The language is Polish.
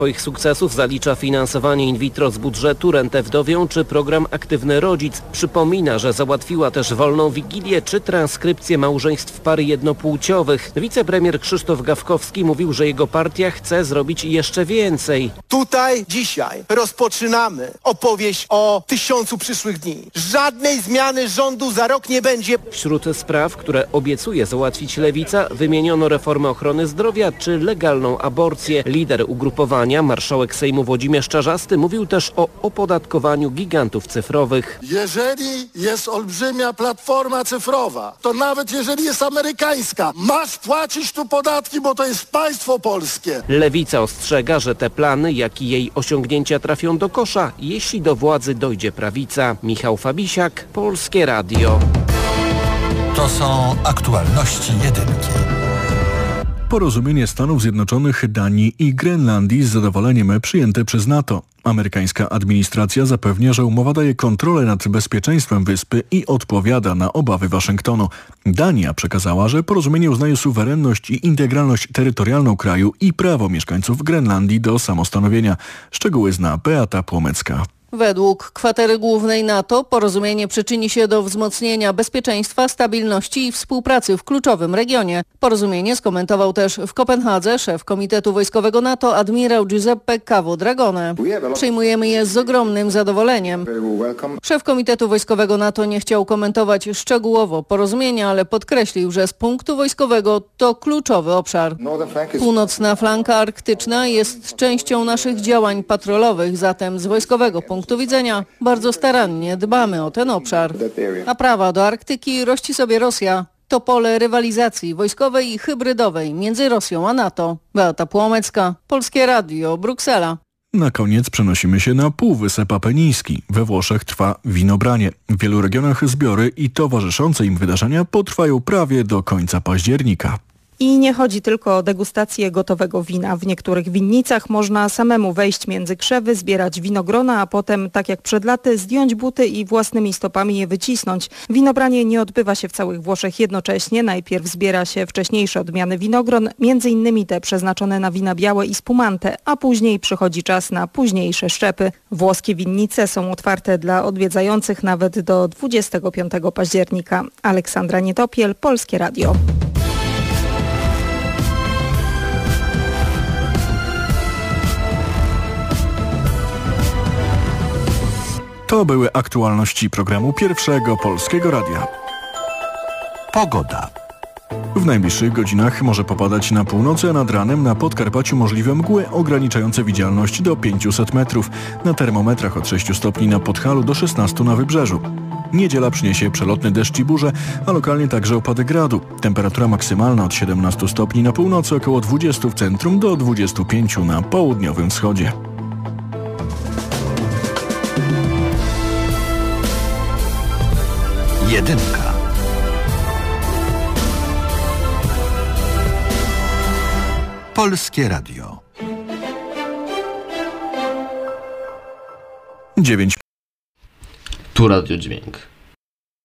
Swoich sukcesów zalicza finansowanie in vitro z budżetu, rentę wdowią czy program Aktywny Rodzic. Przypomina, że załatwiła też wolną wigilię czy transkrypcję małżeństw pary jednopłciowych. Wicepremier Krzysztof Gawkowski mówił, że jego partia chce zrobić jeszcze więcej. Tutaj dzisiaj rozpoczynamy opowieść o 1000 przyszłych dni. Żadnej zmiany rządu za rok nie będzie. Wśród spraw, które obiecuje załatwić Lewica, wymieniono reformę ochrony zdrowia czy legalną aborcję. Lider ugrupowania, marszałek Sejmu Włodzimierz Czarzasty, mówił też o opodatkowaniu gigantów cyfrowych. Jeżeli jest olbrzymia platforma cyfrowa, to nawet jeżeli jest amerykańska, masz płacić tu podatki, bo to jest państwo polskie. Lewica ostrzega, że te plany, jak i jej osiągnięcia trafią do kosza, jeśli do władzy dojdzie prawica. Michał Fabisiak, Polskie Radio. To są aktualności jedynki. Porozumienie Stanów Zjednoczonych, Danii i Grenlandii z zadowoleniem przyjęte przez NATO. Amerykańska administracja zapewnia, że umowa daje kontrolę nad bezpieczeństwem wyspy i odpowiada na obawy Waszyngtonu. Dania przekazała, że porozumienie uznaje suwerenność i integralność terytorialną kraju i prawo mieszkańców Grenlandii do samostanowienia. Szczegóły zna Beata Płomecka. Według kwatery głównej NATO porozumienie przyczyni się do wzmocnienia bezpieczeństwa, stabilności i współpracy w kluczowym regionie. Porozumienie skomentował też w Kopenhadze szef Komitetu Wojskowego NATO admirał Giuseppe Cavo Dragone. Przyjmujemy je z ogromnym zadowoleniem. Szef Komitetu Wojskowego NATO nie chciał komentować szczegółowo porozumienia, ale podkreślił, że z punktu wojskowego to kluczowy obszar. Północna flanka arktyczna jest częścią naszych działań patrolowych, zatem z wojskowego punktu widzenia bardzo starannie dbamy o ten obszar. A prawa do Arktyki rości sobie Rosja. To pole rywalizacji wojskowej i hybrydowej między Rosją a NATO. Beata Płomecka, Polskie Radio, Bruksela. Na koniec przenosimy się na Półwysep Apeniński. We Włoszech trwa winobranie. W wielu regionach zbiory i towarzyszące im wydarzenia potrwają prawie do końca października. I nie chodzi tylko o degustację gotowego wina. W niektórych winnicach można samemu wejść między krzewy, zbierać winogrona, a potem, tak jak przed laty, zdjąć buty i własnymi stopami je wycisnąć. Winobranie nie odbywa się w całych Włoszech jednocześnie. Najpierw zbiera się wcześniejsze odmiany winogron, między innymi te przeznaczone na wina białe i spumante, a później przychodzi czas na późniejsze szczepy. Włoskie winnice są otwarte dla odwiedzających nawet do 25 października. Aleksandra Nietopiel, Polskie Radio. To były aktualności programu Pierwszego Polskiego Radia. Pogoda. W najbliższych godzinach może popadać na północy, a nad ranem na Podkarpaciu możliwe mgły ograniczające widzialność do 500 metrów. Na termometrach od 6 stopni na Podhalu do 16 na Wybrzeżu. Niedziela przyniesie przelotny deszcz i burze, a lokalnie także opady gradu. Temperatura maksymalna od 17 stopni na północy, około 20 w centrum do 25 na południowym wschodzie. Jedynka. Polskie Radio. 9. Tu Radio Dźwięk.